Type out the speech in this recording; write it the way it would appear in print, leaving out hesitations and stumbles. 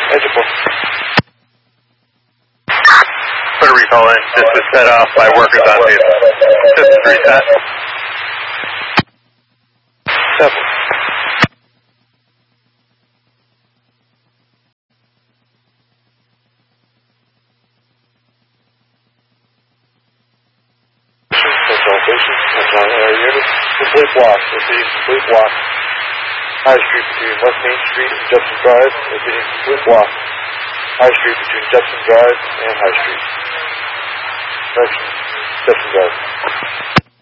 Engine 4. Put a recall in. This is set off by workers on base. Systems reset. 7. Central air unit. Complete block. Repeating complete block. High Street between West Main Street and Judson Drive. Repeating complete block. High Street between Judson Drive and High Street. Direction, Judson Drive.